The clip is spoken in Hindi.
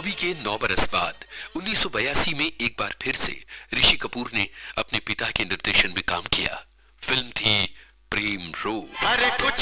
अभी के 9 बरस बाद 1982 में एक बार फिर से ऋषि कपूर ने अपने पिता के निर्देशन में काम किया। फिल्म थी प्रेम रोग।